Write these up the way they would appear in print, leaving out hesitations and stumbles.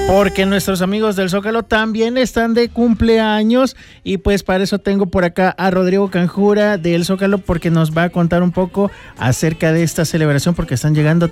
Porque nuestros amigos del Zócalo también están de cumpleaños y pues para eso tengo por acá a Rodrigo Canjura del Zócalo porque nos va a contar un poco acerca de esta celebración porque están llegando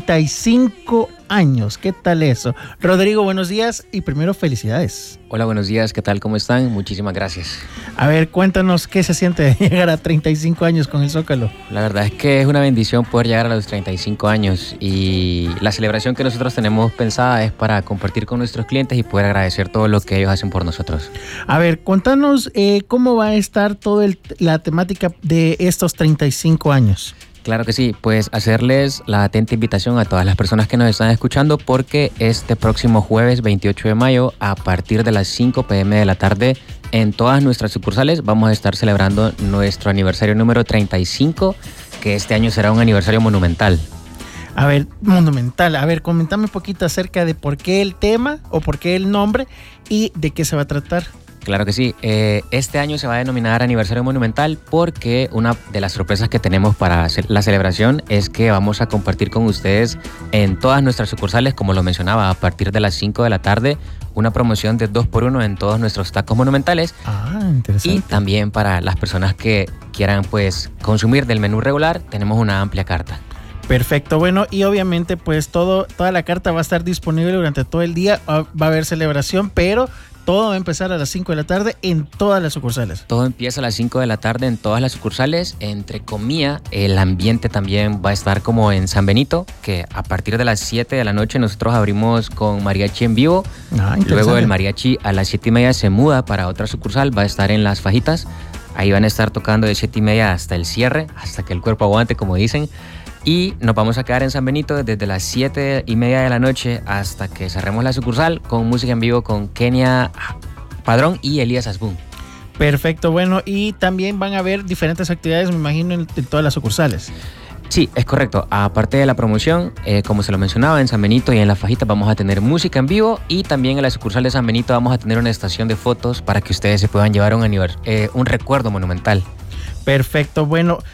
35 años. ¿Qué tal eso? Rodrigo, buenos días y primero felicidades. Hola, buenos días. ¿Qué tal? ¿Cómo están? Muchísimas gracias. A ver, cuéntanos qué se siente de llegar a 35 años con el Zócalo. La verdad es que es una bendición poder llegar a los 35 años y la celebración que nosotros tenemos pensada es para compartir con nuestros clientes y poder agradecer todo lo que ellos hacen por nosotros. A ver, cuéntanos cómo va a estar toda la temática de estos 35 años. Claro que sí, pues hacerles la atenta invitación a todas las personas que nos están escuchando porque este próximo jueves 28 de mayo a partir de las 5 p.m. de la tarde en todas nuestras sucursales vamos a estar celebrando nuestro aniversario número 35, que este año será un aniversario monumental. A ver, monumental. A ver, comentame un poquito acerca de por qué el tema o por qué el nombre y de qué se va a tratar. Claro que sí. Este año se va a denominar Aniversario Monumental porque una de las sorpresas que tenemos para la celebración es que vamos a compartir con ustedes en todas nuestras sucursales, como lo mencionaba, a partir de las 5 de la tarde, una promoción de 2x1 en todos nuestros tacos monumentales. Ah, interesante. Y también para las personas que quieran pues consumir del menú regular, tenemos una amplia carta. Perfecto, bueno, y obviamente pues toda la carta va a estar disponible durante todo el día, va a haber celebración, pero todo va a empezar a las 5 de la tarde en todas las sucursales. Todo empieza a las 5 de la tarde en todas las sucursales. Entre comillas, el ambiente también va a estar como en San Benito, que a partir de las 7 de la noche nosotros abrimos con mariachi en vivo. Luego el mariachi a las 7:30 se muda para otra sucursal, va a estar en Las Fajitas. Ahí van a estar tocando de 7:30 hasta el cierre, hasta que el cuerpo aguante, como dicen. Y nos vamos a quedar en San Benito desde las 7:30 de la noche hasta que cerremos la sucursal con música en vivo con Kenia Padrón y Elías Asbun. Perfecto, bueno, y también van a haber diferentes actividades, me imagino, en todas las sucursales. Sí, es correcto. Aparte de la promoción, como se lo mencionaba, en San Benito y en Las Fajitas vamos a tener música en vivo y también en la sucursal de San Benito vamos a tener una estación de fotos para que ustedes se puedan llevar un recuerdo monumental. Perfecto, bueno,